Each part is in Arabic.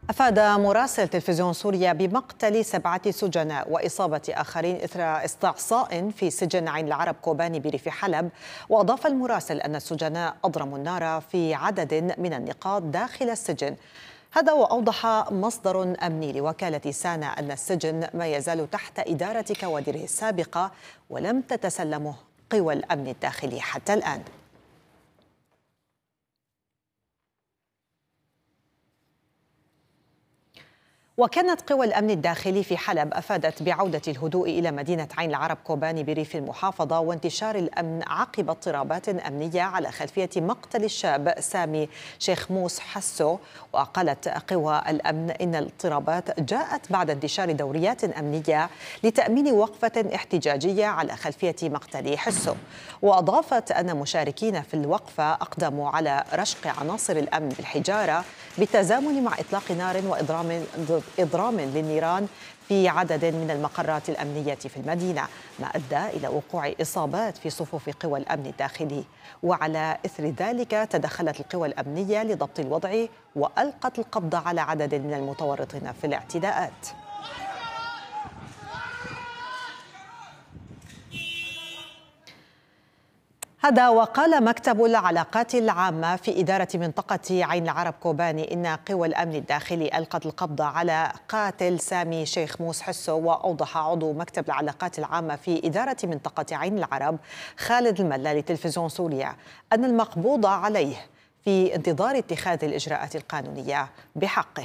أفاد مراسل تلفزيون سوريا بمقتل 7 سجناء وإصابة آخرين إثر استعصاء في سجن عين العرب كوباني بريف حلب. وأضاف المراسل أن السجناء أضرموا النار في عدد من النقاط داخل السجن. هذا وأوضح مصدر أمني لوكالة سانا أن السجن ما يزال تحت إدارة كوادره السابقة ولم تتسلمه قوى الأمن الداخلي حتى الآن. وكانت قوى الأمن الداخلي في حلب أفادت بعودة الهدوء إلى مدينة عين العرب كوباني بريف المحافظة وانتشار الأمن عقب اضطرابات أمنية على خلفية مقتل الشاب سامي شيخ موس حسو. وقالت قوى الأمن إن الاضطرابات جاءت بعد انتشار دوريات أمنية لتأمين وقفة احتجاجية على خلفية مقتل حسو. وأضافت أن مشاركين في الوقفة أقدموا على رشق عناصر الأمن بالحجارة بالتزامن مع إطلاق نار وإضرام للنيران في عدد من المقرات الأمنية في المدينة، ما أدى إلى وقوع إصابات في صفوف قوى الأمن الداخلي. وعلى إثر ذلك تدخلت القوى الأمنية لضبط الوضع وألقت القبض على عدد من المتورطين في الاعتداءات. هذا وقال مكتب العلاقات العامة في إدارة منطقة عين العرب كوباني إن قوى الأمن الداخلي ألقت القبض على قاتل سامي شيخ موس حسو. وأوضح عضو مكتب العلاقات العامة في إدارة منطقة عين العرب خالد الملا لتلفزيون سوريا أن المقبوض عليه في انتظار اتخاذ الإجراءات القانونية بحقه.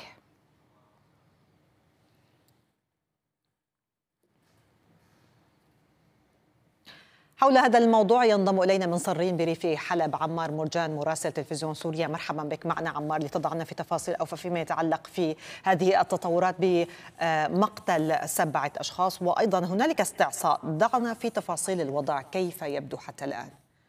حول هذا الموضوع ينضم إلينا من صرين بريف حلب عمار مرجان مراسل تلفزيون سوريا. مرحبا بك معنا عمار لتضعنا في تفاصيل أو فيما يتعلق في هذه التطورات بمقتل 7 أشخاص وأيضا هنالك استعصاء. ضعنا في تفاصيل الوضع كيف يبدو حتى الآن.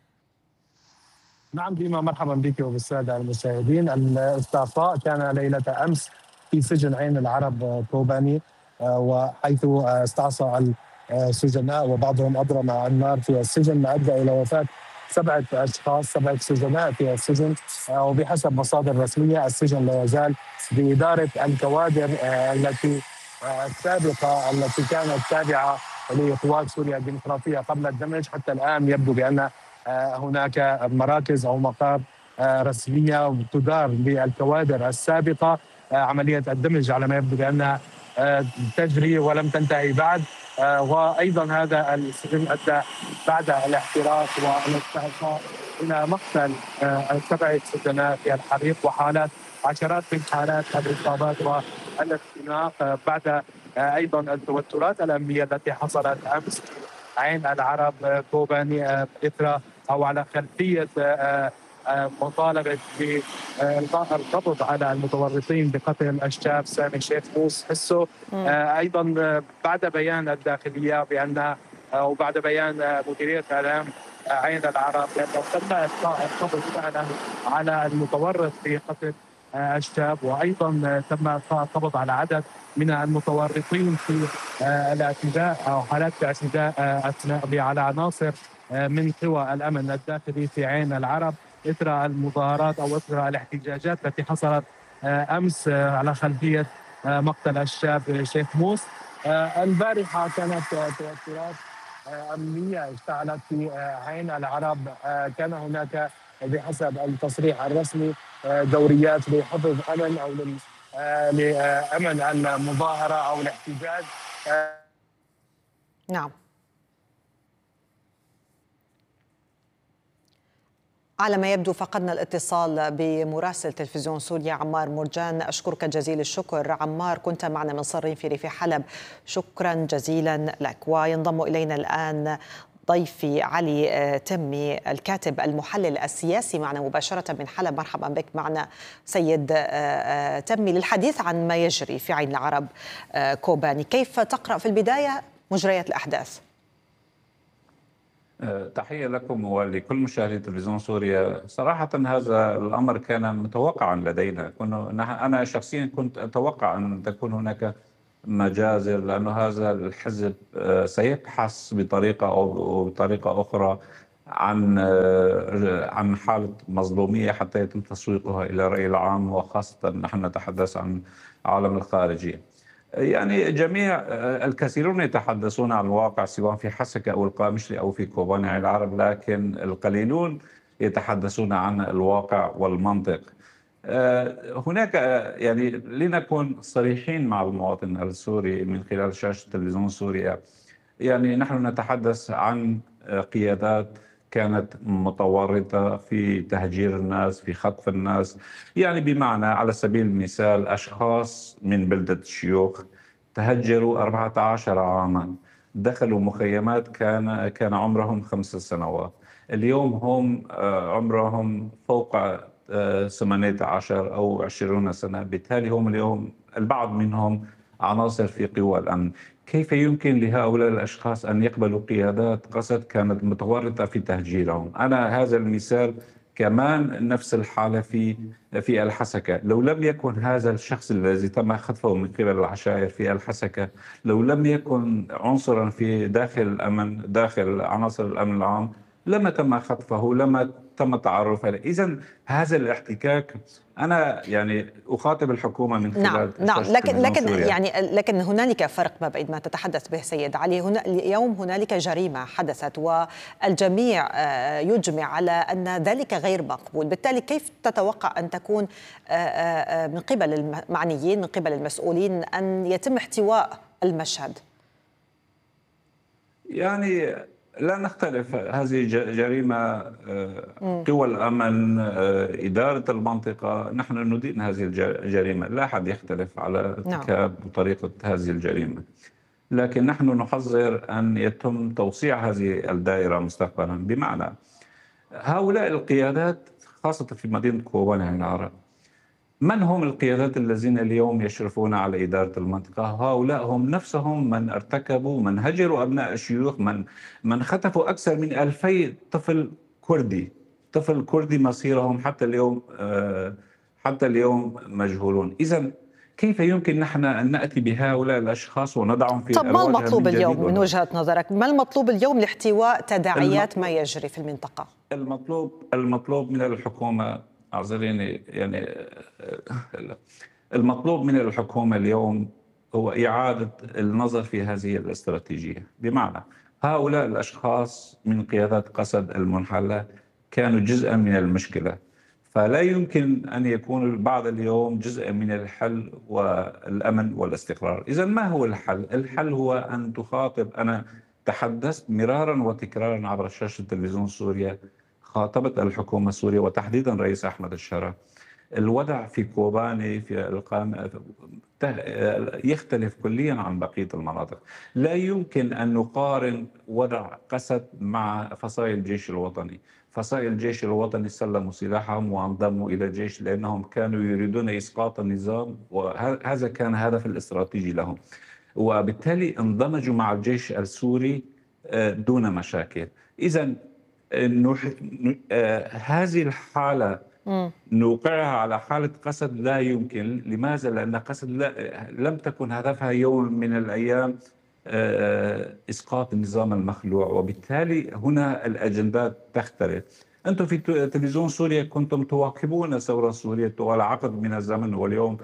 نعم ديما، مرحبا بك وبالسادة المشاهدين. الاستعصاء كان ليلة أمس في سجن عين العرب كوباني، وحيث استعصى السجناء وبعضهم أضرم النار في السجن، ما أدى إلى وفاة 7 أشخاص، 7 سجناء في السجن. وبحسب مصادر رسمية السجن لا يزال بإدارة الكوادر السابقة التي كانت تابعة لقوات سوريا الديمقراطية قبل الدمج. حتى الآن يبدو بأن هناك مراكز أو مقار رسمية تدار بالكوادر السابقة. عملية الدمج على ما يبدو بأنها تجري ولم تنتهي بعد. وأيضا هذا السجن أدى بعد الاحتراق والاستعصاء إلى مقتل 7 سجناء في الحريق وحالات عشرات من حالات الإصابات والاختناق بعد أيضا التوترات الأمنية التي حصلت أمس عين العرب كوباني إثر أو على خلفية مطالبة بالقبض على المتورطين بقتل الشاب سامي شيخ موس حسو. أيضا بعد بيان الداخلية بأن وبعد بيان مديرية إعلام عين العرب بأنه تم إلقاء القبض فعلا على المتورط في قتل الشاب، وأيضا تم إلقاء القبض على عدد من المتورطين في الاعتداء أو حالات الاعتداء أثناء على عناصر من قوى الأمن الداخلي في عين العرب إثر المظاهرات أو إثر الاحتجاجات التي حصلت أمس على خلفية مقتل الشاب شيخ موس. البارحة كانت توترات أمنية اشتعلت في عين العرب. كان هناك بحسب التصريح الرسمي دوريات لحفظ أمن أو لأمن المظاهرة أو الاحتجاج. نعم، على ما يبدو فقدنا الاتصال بمراسل تلفزيون سوريا عمار مرجان. أشكرك جزيل الشكر عمار، كنت معنا من صرين في ريف حلب، شكرا جزيلا لك. وينضم إلينا الآن ضيفي علي تمي الكاتب المحلل السياسي معنا مباشرة من حلب. مرحبا بك معنا سيد تمي للحديث عن ما يجري في عين العرب كوباني. كيف تقرأ في البداية مجريات الأحداث؟ تحية لكم ولكل مشاهدي تلفزيون سوريا. صراحة هذا الأمر كان متوقعا لدينا. أنا شخصيا كنت أتوقع أن تكون هناك مجازر، لأن هذا الحزب سيبحث بطريقة أو بطريقة أخرى عن حالة مظلومية حتى يتم تسويقها إلى الرأي العام، وخاصة نحن نتحدث عن عالم الخارجية. يعني الكثيرون يتحدثون عن الواقع سواء في حسكة أو القامشلي أو في كوباني عين العرب، لكن القليلون يتحدثون عن الواقع والمنطق. هناك يعني لنكن صريحين مع المواطن السوري من خلال شاشة تلفزيون سوريا. يعني نحن نتحدث عن قيادات كانت متورطة في تهجير الناس، في خطف الناس. يعني بمعنى على سبيل المثال أشخاص من بلدة الشيوخ تهجروا 14 عاما، دخلوا مخيمات كان عمرهم 5 سنوات. اليوم هم عمرهم فوق 18 أو 20 سنة. بالتالي هم اليوم البعض منهم عناصر في قوى الأمن. كيف يمكن لهؤلاء الأشخاص أن يقبلوا قيادات قسد كانت متورطة في تهجيرهم؟ أنا هذا المثال كمان نفس الحالة في الحسكة. لو لم يكن هذا الشخص الذي تم خطفه من قبل العشائر في الحسكة، لو لم يكن عنصرا في داخل الأمن، داخل عناصر الأمن العام، لما تم خطفه، لما تم التعرف عليه. إذن هذا الاحتكاك، أنا يعني أخاطب الحكومة من نعم خلال نعم، شاشة تلفزيون لكن سوريا. يعني لكن هنالك فرق ما بين ما تتحدث به سيد علي. هنا اليوم هنالك جريمة حدثت والجميع يجمع على أن ذلك غير مقبول. بالتالي كيف تتوقع أن تكون من قبل المعنيين، من قبل المسؤولين، أن يتم احتواء المشهد؟ يعني لا نختلف، هذه جريمة. قوى الأمن، إدارة المنطقة، نحن ندين هذه الجريمة، لا أحد يختلف على نعم. ارتكاب وطريقة هذه الجريمة. لكن نحن نحذر أن يتم توسيع هذه الدائرة مستقبلا. بمعنى هؤلاء القيادات خاصة في مدينة كوباني عين العرب، من هم القيادات الذين اليوم يشرفون على إدارة المنطقة؟ هؤلاء هم نفسهم من ارتكبوا، من هجروا أبناء الشيوخ، من خطفوا أكثر من 2000 طفل كردي. طفل كردي مصيرهم حتى اليوم مجهولون. إذن كيف يمكن نحن أن نأتي بهؤلاء الأشخاص ونضعهم في طب ما الواجهة المطلوب من جديد؟ اليوم من وجهة نظرك؟ ما المطلوب اليوم لاحتواء تداعيات ما يجري في المنطقة؟ المطلوب من الحكومة، اعذريني يعني، المطلوب من الحكومة اليوم هو إعادة النظر في هذه الاستراتيجية. بمعنى هؤلاء الأشخاص من قيادات قسد المنحلة كانوا جزءا من المشكلة، فلا يمكن أن يكون البعض اليوم جزءا من الحل والأمن والاستقرار. إذا ما هو الحل؟ الحل هو أن تخاطب. أنا تحدثت مرارا وتكرارا عبر شاشة تلفزيون سوريا، خاطبت الحكومة السورية وتحديدا رئيس أحمد الشرا. الوضع في كوباني في القامة يختلف كليا عن بقية المناطق. لا يمكن أن نقارن وضع قسد مع فصائل الجيش الوطني. فصائل الجيش الوطني سلموا سلاحهم وانضموا إلى الجيش لأنهم كانوا يريدون إسقاط النظام، وهذا كان هدف الاستراتيجي لهم، وبالتالي اندمجوا مع الجيش السوري دون مشاكل. إذا هذه الحالة نوقعها على حالة قسد لا يمكن. لماذا؟ لأن قسد لم تكن هدفها يوم من الأيام إسقاط النظام المخلوع، وبالتالي هنا الأجندات تختلف. أنتم في تلفزيون سوريا كنتم تواكبون الثورة السورية طوال عقد من الزمن، واليوم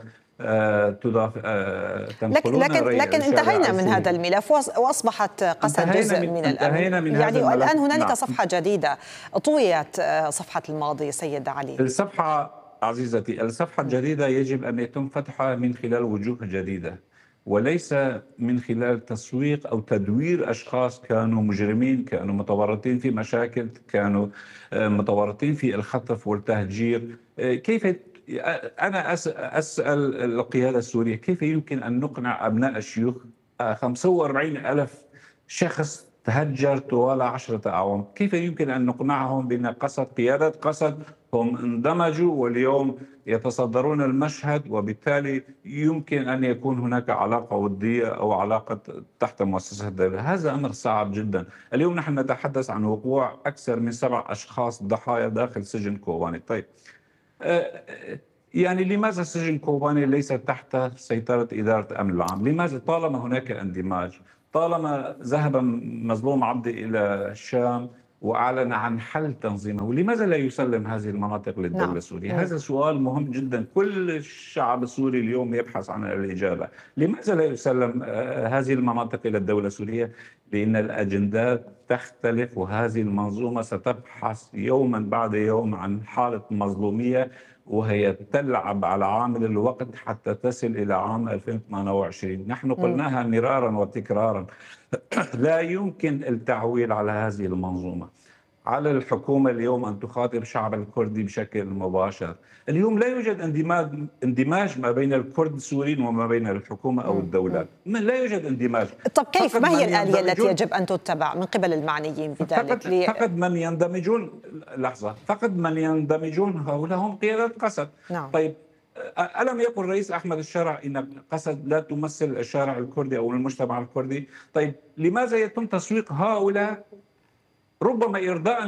تنقلون لكن انتهينا من هذا الملف وأصبحت قسد جزء من الأمن. يعني الآن هنالك نعم. صفحة جديدة طويت، صفحة الماضي سيد علي. الصفحة عزيزتي، الصفحة الجديدة يجب أن يتم فتحها من خلال وجوه جديدة، وليس من خلال تسويق أو تدوير أشخاص كانوا مجرمين، كانوا متورطين في مشاكل، كانوا متورطين في الخطف والتهجير. كيف أنا أسأل القيادة السورية كيف يمكن أن نقنع أبناء الشيوخ 45 ألف شخص تهجر طوال 10 أعوام؟ كيف يمكن أن نقنعهم بأن قيادة قسد هم اندمجوا واليوم يتصدرون المشهد، وبالتالي يمكن أن يكون هناك علاقة ودية أو علاقة تحت مؤسسة الدولة؟ هذا أمر صعب جدا. اليوم نحن نتحدث عن وقوع أكثر من 7 أشخاص ضحايا داخل سجن كوباني. طيب يعني لماذا سجن كوباني ليس تحت سيطرة إدارة الأمن العام؟ لماذا طالما هناك اندماج، طالما ذهب مظلوم عبدي إلى الشام وأعلن عن حل تنظيمه، لماذا لا يسلم هذه المناطق للدولة نعم. السورية؟ هذا سؤال مهم جدا، كل الشعب السوري اليوم يبحث عن الإجابة. لماذا لا يسلم هذه المناطق إلى الدولة السورية؟ لأن الأجندات تختلف، وهذه المنظومة ستبحث يوما بعد يوم عن حالة مظلومية، وهي تلعب على عامل الوقت حتى تصل إلى عام 2028. نحن قلناها مرارا وتكرارا، لا يمكن التعويل على هذه المنظومة. على الحكومة اليوم أن تخاطب الشعب الكردي بشكل مباشر. اليوم لا يوجد اندماج ما بين الكرد السوريين وما بين الحكومة أو الدولة، لا يوجد اندماج. طب كيف، ما هي الآلية التي يجب أن تتبع من قبل المعنيين بذلك؟ فقط من يندمجون، لحظة، فقط من يندمجون هؤلاء هم قيادة قسد. نعم. طيب، ألم يقل الرئيس أحمد الشرع إن قسد لا تمثل الشارع الكردي أو المجتمع الكردي؟ طيب لماذا يتم تسويق هؤلاء ربما إرضاء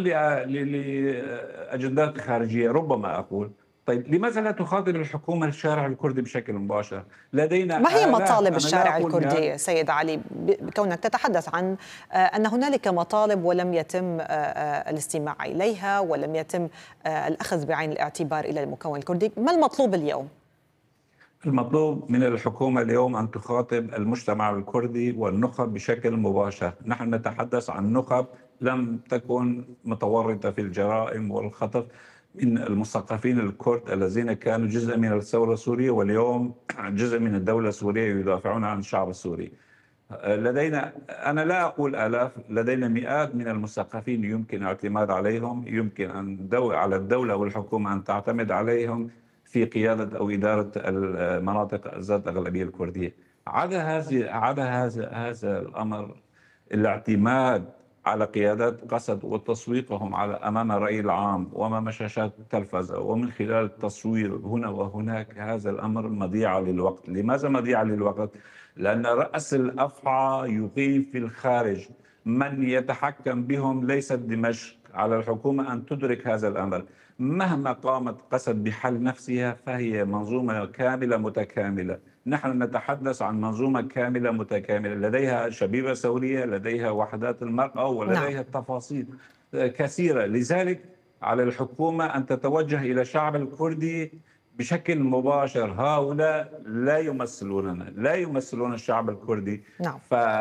لأجندات خارجية، ربما أقول؟ طيب لماذا لا تخاطب الحكومة الشارع الكردي بشكل مباشر؟ لدينا ما هي مطالب الشارع الكردي سيد علي، بكونك تتحدث عن أن هنالك مطالب ولم يتم الاستماع إليها ولم يتم الأخذ بعين الاعتبار إلى المكون الكردي؟ ما المطلوب اليوم؟ المطلوب من الحكومة اليوم أن تخاطب المجتمع الكردي والنخب بشكل مباشر. نحن نتحدث عن نخب لم تكن متورطة في الجرائم والخطف، من المثقفين الكرد الذين كانوا جزء من الثورة السورية واليوم جزء من الدولة السورية يدافعون عن الشعب السوري. لدينا، أنا لا أقول آلاف، لدينا مئات من المثقفين يمكن الاعتماد عليهم، يمكن أن على الدولة والحكومة أن تعتمد عليهم في قيادة أو إدارة المناطق ذات الأغلبية الكردية. عدا هذا الأمر، الاعتماد على قيادات قسد وتسويقهم أمام الرأي العام وأمام شاشات التلفزة ومن خلال التصوير هنا وهناك، هذا الأمر مضيعة للوقت. لماذا مضيعة للوقت؟ لأن رأس الأفعى يقيم في الخارج، من يتحكم بهم ليست دمشق. على الحكومة أن تدرك هذا الأمر. مهما قامت قسد بحل نفسها فهي منظومة كاملة متكاملة. نحن نتحدث عن منظومة كاملة متكاملة، لديها شبيبة ثورية، لديها وحدات المرأة، ولديها تفاصيل كثيرة. لذلك على الحكومة أن تتوجه إلى الشعب الكردي بشكل مباشر. هؤلاء لا يمثلوننا، لا يمثلون الشعب الكردي. نعم.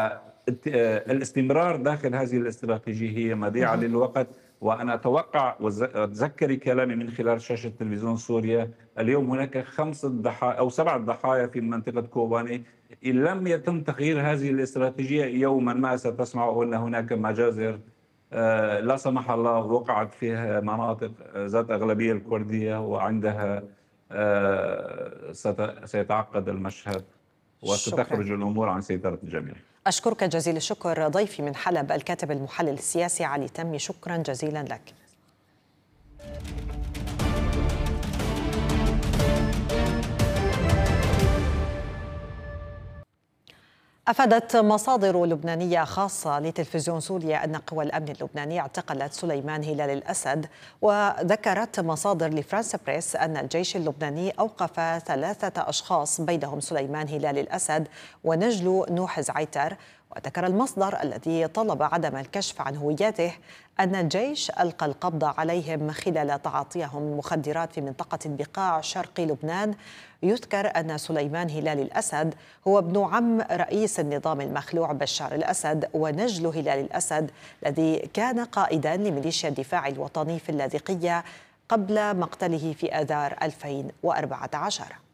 فالاستمرار داخل هذه الاستراتيجية هي مضيعة للوقت. وأنا أتوقع وأتذكر كلامي من خلال شاشة تلفزيون سوريا، اليوم هناك 5 ضحايا أو 7 ضحايا في منطقة كوباني. إن لم يتم تغيير هذه الاستراتيجية يوما ما ستسمعوا أن هناك مجازر لا سمح الله وقعت فيها مناطق ذات أغلبية الكردية، وعندها سيتعقد المشهد وستخرج الأمور عن سيطرة الجميع. أشكرك جزيل الشكر ضيفي من حلب الكاتب المحلل السياسي علي تمي، شكرا جزيلا لك. أفادت مصادر لبنانية خاصة لتلفزيون سوريا أن قوى الأمن اللبناني اعتقلت سليمان هلال الأسد. وذكرت مصادر لفرانس بريس أن الجيش اللبناني أوقف 3 أشخاص بينهم سليمان هلال الأسد ونجل نوح زعيتر. وذكر المصدر الذي طلب عدم الكشف عن هويته أن الجيش ألقى القبض عليهم خلال تعاطيهم المخدرات في منطقة بقاع شرق لبنان. يذكر أن سليمان هلال الأسد هو ابن عم رئيس النظام المخلوع بشار الأسد، ونجل هلال الأسد الذي كان قائدا لميليشيا الدفاع الوطني في اللاذقية قبل مقتله في آذار 2014.